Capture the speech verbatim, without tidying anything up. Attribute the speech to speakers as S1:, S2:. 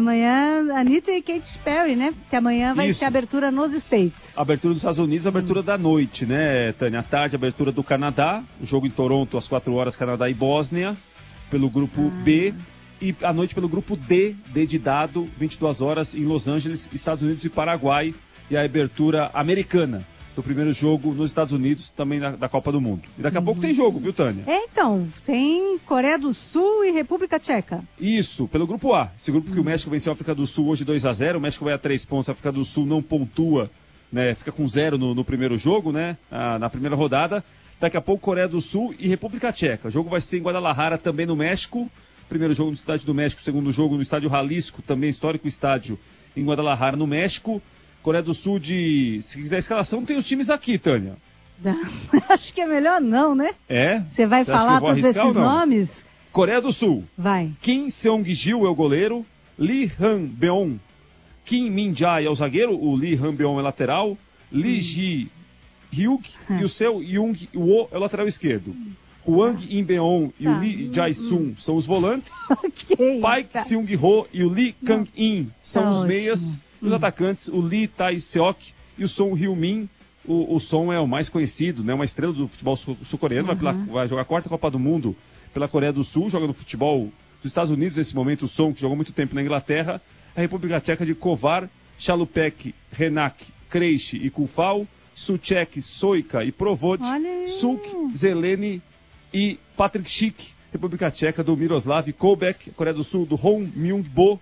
S1: amanhã, Anitta e Katy Perry, né? Porque amanhã vai
S2: Isso.
S1: ter abertura nos States.
S2: Abertura dos Estados Unidos, abertura hum. da noite, né, Tânia? À tarde, abertura do Canadá, o jogo em Toronto às quatro horas, Canadá e Bósnia, pelo grupo ah. B. E à noite pelo grupo D, D de dado, vinte e duas horas, em Los Angeles, Estados Unidos e Paraguai. E a abertura americana do primeiro jogo nos Estados Unidos, também na, da Copa do Mundo. E daqui a uhum. pouco tem jogo, viu, Tânia?
S1: É, então, tem Coreia do Sul e República Tcheca.
S2: Isso, pelo grupo A. Esse grupo uhum. que o México venceu a África do Sul hoje dois a zero, o México vai a três pontos, a África do Sul não pontua, né? Fica com zero no, no primeiro jogo, né? Ah, na primeira rodada. Daqui a pouco Coreia do Sul e República Tcheca. O jogo vai ser em Guadalajara, também no México. Primeiro jogo no Estádio do México, segundo jogo no Estádio Jalisco, também histórico estádio em Guadalajara, no México. Coreia do Sul de... Se quiser a escalação, tem os times aqui, Tânia.
S1: Acho que é melhor não, né?
S2: É?
S1: Você vai Você falar todos esses nomes?
S2: Coreia do Sul.
S1: Vai.
S2: Kim Seong-gil é o goleiro. Lee Han-beon. Kim Min-jae é o zagueiro. O Lee Han-beon é lateral. Lee hum. Ji-hyuk hum. e o seu Young-woo é o lateral esquerdo. Huang In-beon e tá. o Lee Jae-sung hum. são os volantes.
S1: Ok.
S2: Park tá. Seung-ho e o Lee Kang-in são tá os ótimo. meias. Os hum. atacantes, o Lee Tae-seok e o Son Heung-min. O, o Son é o mais conhecido, né? Uma estrela do futebol sul-coreano. Uhum. Vai, vai jogar a quarta Copa do Mundo pela Coreia do Sul. Joga no futebol dos Estados Unidos nesse momento. O Son, que jogou muito tempo na Inglaterra. A República Tcheca de Kovar, Chalupek, Renak, Kreisch e Kufal. Suchek, Soika e Provod. Suk, Zeleny e Patrick Schick. República Tcheca do Miroslav Kolbek. Coreia do Sul do Hong Myung-bo.